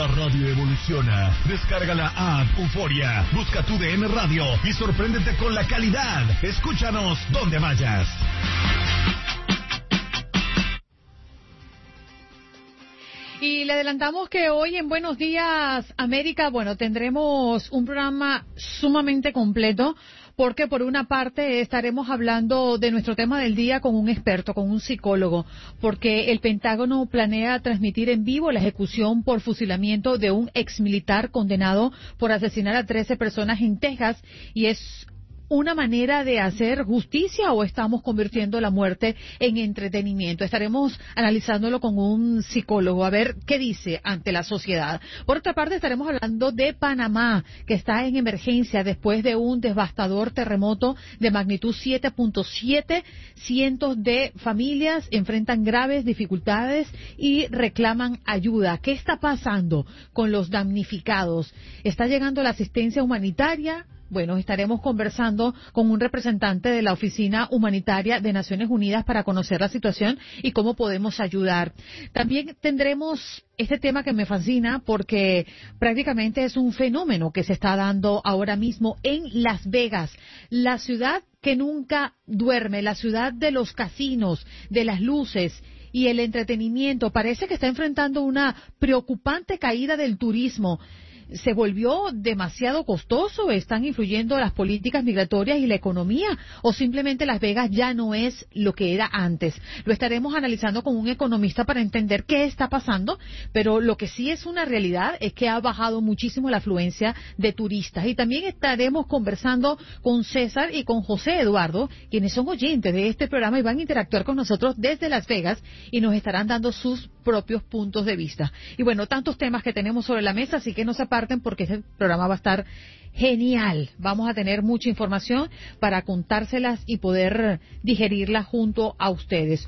La radio evoluciona. Descarga la app Euforia. Busca tu DN Radio y sorpréndete con la calidad. Escúchanos donde vayas. Y le adelantamos que hoy en Buenos Días América, tendremos un programa sumamente completo, porque por una parte estaremos hablando de nuestro tema del día con un experto, con un psicólogo, porque el Pentágono planea transmitir en vivo la ejecución por fusilamiento de un exmilitar condenado por asesinar a 13 personas en Texas, y es una manera de hacer justicia o estamos convirtiendo la muerte en entretenimiento. Estaremos analizándolo con un psicólogo a ver qué dice ante la sociedad. Por otra parte, estaremos hablando de Panamá, que está en emergencia después de un devastador terremoto de magnitud 7.7. Cientos de familias enfrentan graves dificultades y reclaman ayuda. ¿Qué está pasando con los damnificados? ¿Está llegando la asistencia humanitaria? Estaremos conversando con un representante de la Oficina Humanitaria de Naciones Unidas para conocer la situación y cómo podemos ayudar. También tendremos este tema que me fascina porque prácticamente es un fenómeno que se está dando ahora mismo en Las Vegas, la ciudad que nunca duerme, la ciudad de los casinos, de las luces y el entretenimiento. Parece que está enfrentando una preocupante caída del turismo. ¿Se volvió demasiado costoso? ¿Están influyendo las políticas migratorias y la economía? ¿O simplemente Las Vegas ya no es lo que era antes? Lo estaremos analizando con un economista para entender qué está pasando, pero lo que sí es una realidad es que ha bajado muchísimo la afluencia de turistas. Y también estaremos conversando con César y con José Eduardo, quienes son oyentes de este programa y van a interactuar con nosotros desde Las Vegas y nos estarán dando sus propios puntos de vista. Y tantos temas que tenemos sobre la mesa, así que no se aparten porque este programa va a estar genial. Vamos a tener mucha información para contárselas y poder digerirla junto a ustedes.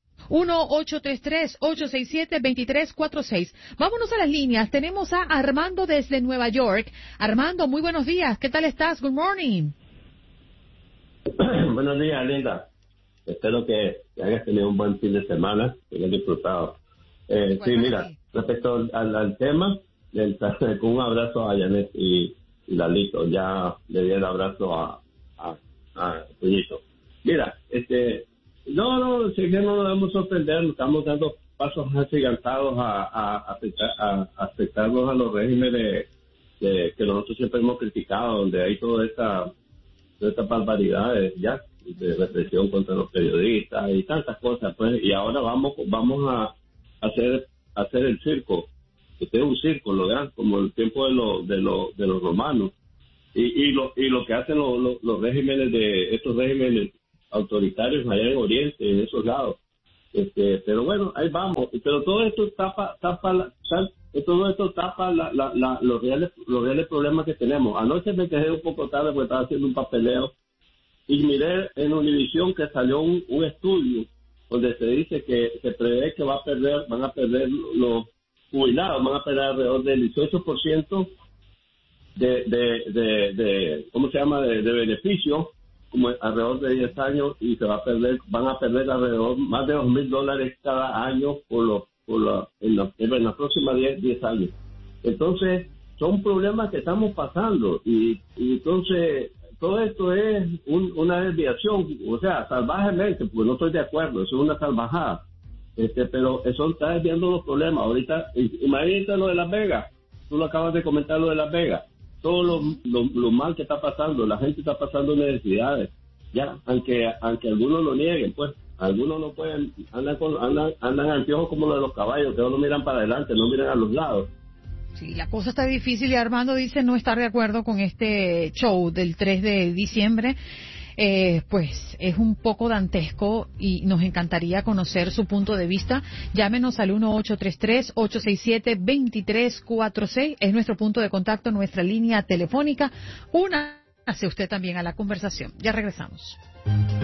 1-833-867-2346. Vámonos a las líneas. Tenemos a Armando desde Nueva York. Armando, muy buenos días. ¿Qué tal estás? Good morning. Buenos días, Linda. Espero que hayas tenido un buen fin de semana, que hayas disfrutado. Sí, mira, respecto al tema, con un abrazo a Janet y Lalito, ya le di el abrazo a Toñito. Mira, no nos debemos sorprender, estamos dando pasos agigantados a afectarnos a los regímenes que nosotros siempre hemos criticado, donde hay toda esta barbaridad de represión contra los periodistas y tantas cosas, pues, y ahora vamos a hacer el circo. Este es un círculo, ¿verdad? Como el tiempo de los romanos y lo que hacen los regímenes estos regímenes autoritarios allá en Oriente, en esos lados. Pero bueno, ahí vamos. Pero todo esto tapa los reales problemas que tenemos. Anoche me quedé un poco tarde porque estaba haciendo un papeleo y miré en Univisión que salió un estudio donde se dice que se prevé que van a perder los jubilados, van a perder alrededor del 18% de beneficio, como alrededor de 10 años, y van a perder alrededor más de $2,000 cada año en los próximos 10 años. Entonces, son problemas que estamos pasando y entonces todo esto es una desviación, o sea, salvajemente, porque no estoy de acuerdo, eso es una salvajada. Pero eso está desviando los problemas. Ahorita, imagínate lo de Las Vegas, tú lo acabas de comentar, lo de Las Vegas, todo lo mal que está pasando, la gente está pasando necesidades, ya, aunque algunos lo nieguen, pues, algunos no pueden, andan anteojos como los de los caballos, que no miran para adelante, no miran a los lados. Sí, la cosa está difícil y Armando dice no estar de acuerdo con este show del 3 de diciembre. Pues es un poco dantesco y nos encantaría conocer su punto de vista. Llámenos al 1-833-867-2346. Es nuestro punto de contacto, nuestra línea telefónica. Únase usted también a la conversación. Ya regresamos.